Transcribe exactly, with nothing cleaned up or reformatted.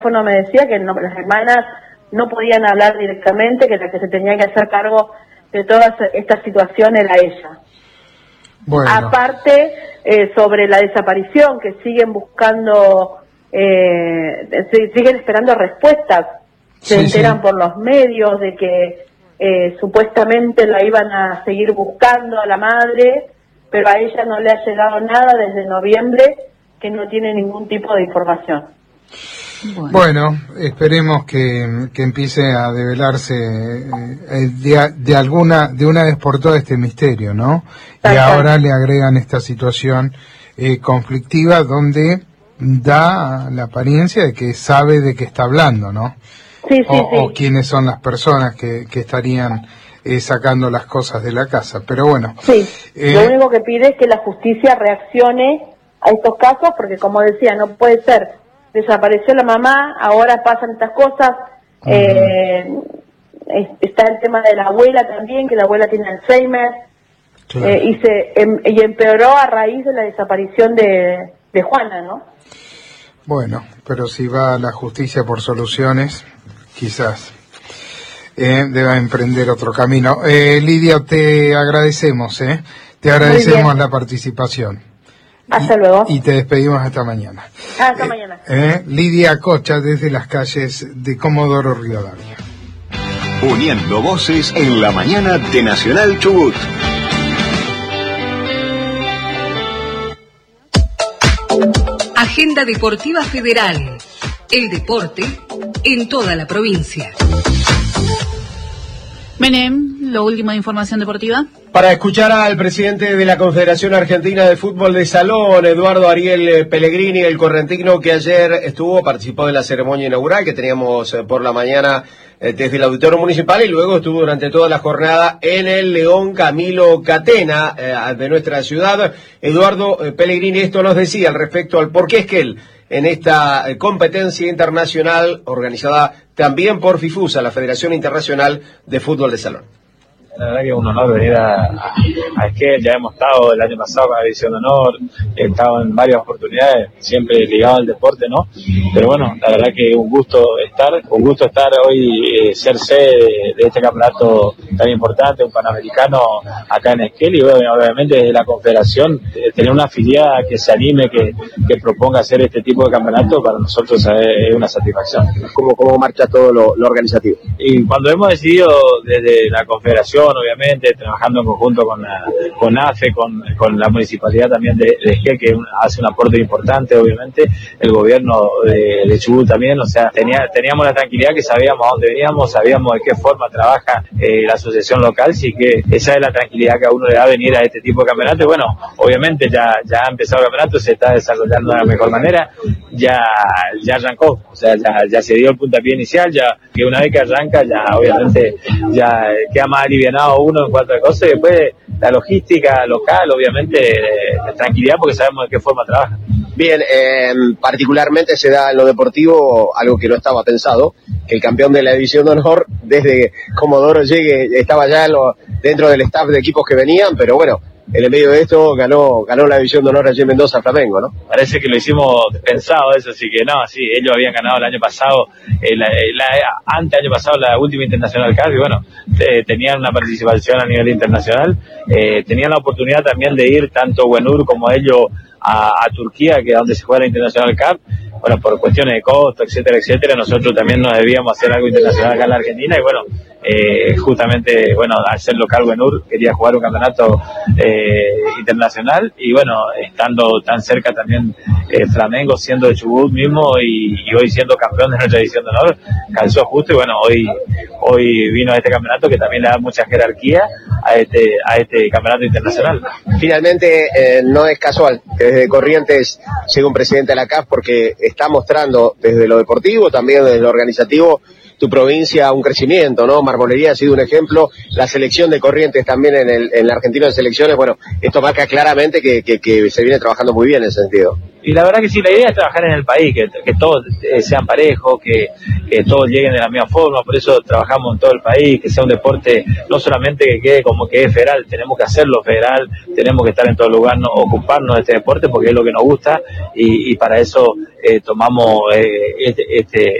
teléfono me decía que no, las hermanas no podían hablar directamente, que la que se tenía que hacer cargo de toda esta situación era ella. Bueno. Aparte, eh, sobre la desaparición, que siguen buscando, eh, siguen esperando respuestas, se sí, enteran sí. por los medios de que eh, supuestamente la iban a seguir buscando a la madre, pero a ella no le ha llegado nada desde noviembre, que no tiene ningún tipo de información. Bueno, bueno esperemos que, que empiece a develarse eh, de, de alguna de una vez por todas este misterio, ¿no? Tal y cual. Ahora le agregan esta situación eh, conflictiva donde da la apariencia de que sabe de qué está hablando, ¿no? Sí, sí, o, sí. o quiénes son las personas que, que estarían eh, sacando las cosas de la casa, pero bueno. Sí, eh, lo único que pide es que la justicia reaccione a estos casos, porque como decía, no puede ser, desapareció la mamá, ahora pasan estas cosas, uh-huh. eh, está el tema de la abuela también, que la abuela tiene Alzheimer, claro. eh, y se em, y empeoró a raíz de la desaparición de, de Juana, ¿no? Bueno, pero si va a la justicia por soluciones, quizás eh, deba emprender otro camino. Eh, Lidia, te agradecemos, ¿eh? Te agradecemos la participación. Hasta y, luego. Y te despedimos hasta mañana. Hasta eh, mañana. Eh, Lidia Cocha, desde las calles de Comodoro Rivadavia. Uniendo voces en la mañana de Nacional Chubut. Agenda Deportiva Federal. El deporte en toda la provincia. Menem, lo último de información deportiva. Para escuchar al presidente de la Confederación Argentina de Fútbol de Salón, Eduardo Ariel Pellegrini, el correntino que ayer estuvo, participó de la ceremonia inaugural que teníamos por la mañana desde el Auditorio Municipal y luego estuvo durante toda la jornada en el León Camilo Catena eh, de nuestra ciudad. Eduardo Pellegrini esto nos decía al respecto al por qué es que él en esta competencia internacional organizada también por FIFUSA, la Federación Internacional de Fútbol de Salón. La verdad que es un honor venir a, a, a Esquel. Ya hemos estado el año pasado con la División de Honor, he estado en varias oportunidades, siempre ligado al deporte, ¿no? Pero bueno, la verdad que un gusto estar, un gusto estar hoy, eh, ser sede de, de este campeonato tan importante, un panamericano acá en Esquel, y bueno, obviamente desde la Confederación, eh, tener una afiliada que se anime, que, que proponga hacer este tipo de campeonato, para nosotros es una satisfacción. ¿Cómo, cómo marcha todo lo, lo organizativo? Y cuando hemos decidido desde la Confederación, obviamente, trabajando en conjunto con la, con A F E, con, con la municipalidad también de, de Esquel, que un, hace un aporte importante, obviamente, el gobierno de, de Chubut también, o sea, tenía, teníamos la tranquilidad que sabíamos a dónde veníamos, sabíamos de qué forma trabaja eh, la asociación local, así que esa es la tranquilidad que a uno le da venir a este tipo de campeonato. Y bueno, obviamente ya, ya ha empezado el campeonato, se está desarrollando de la mejor manera, ya, ya arrancó, o sea, ya, ya se dio el puntapié inicial, ya que una vez que arranca, ya obviamente ya queda más aliviado uno en cuanto a cosas, y después la logística local, obviamente, eh, tranquilidad porque sabemos de qué forma trabaja. Bien, eh, particularmente se da en lo deportivo algo que no estaba pensado, que el campeón de la División de Honor, desde Comodoro llegue, estaba ya en lo, dentro del staff de equipos que venían, pero bueno, en el medio de esto ganó ganó la División de Honor allí en Mendoza Flamengo, ¿no? Parece que lo hicimos pensado eso, así que no, sí, ellos habían ganado el año pasado, eh, la, la, ante año pasado la última internacional C A R, y bueno, eh, tenían una participación a nivel internacional, eh, tenían la oportunidad también de ir tanto Buenur como ellos a, a Turquía, que es donde se juega la internacional C A R. Bueno, por cuestiones de costo, etcétera, etcétera, nosotros también nos debíamos hacer algo internacional acá en la Argentina, y bueno, eh, justamente, bueno, al ser local Buenur quería jugar un campeonato eh, internacional, y bueno, estando tan cerca también eh, Flamengo, siendo de Chubut mismo, y, y hoy siendo campeón de nuestra División de Honor, calzó justo, y bueno, hoy hoy vino a este campeonato que también le da mucha jerarquía a este a este campeonato internacional. Finalmente, eh, no es casual que desde Corrientes llegue un presidente de la C A F, porque está mostrando desde lo deportivo, también desde lo organizativo, tu provincia un crecimiento, ¿no? Marmolería ha sido un ejemplo, la selección de Corrientes también en el en el argentino de selecciones, bueno, esto marca claramente que, que, que se viene trabajando muy bien en ese sentido. Y la verdad que sí, la idea es trabajar en el país, que, que todos eh, sean parejos, que, que todos lleguen de la misma forma, por eso trabajamos en todo el país, que sea un deporte no solamente que quede como que es federal, tenemos que hacerlo federal, tenemos que estar en todo lugar, no, ocuparnos de este deporte porque es lo que nos gusta y, y para eso eh, tomamos eh, este, este,